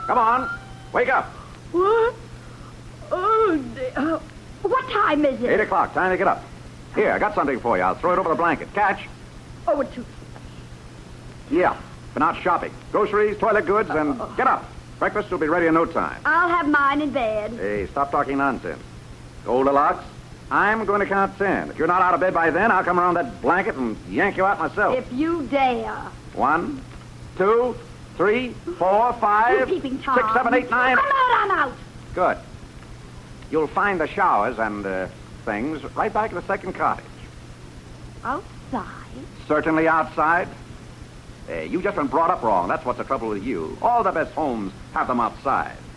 Come on. Wake up. What? Oh, dear. What time is it? 8 o'clock. Time to get up. Here, I got something for you. I'll throw it over the blanket. Catch. Oh, it's too... Yeah. Been out shopping. Groceries, toilet goods, and get up. Breakfast will be ready in no time. I'll have mine in bed. Hey, stop talking nonsense. Goldilocks, I'm going to count 10. If you're not out of bed by then, I'll come around that blanket and yank you out myself. If you dare. 1, 2, 3, 4, 5, You're keeping time. 6, 7, 8, 9. I'm out. Good. You'll find the showers and things right back at the second cottage. Outside? Certainly outside. Hey, you just been brought up wrong. That's what's the trouble with you. All the best homes have them outside.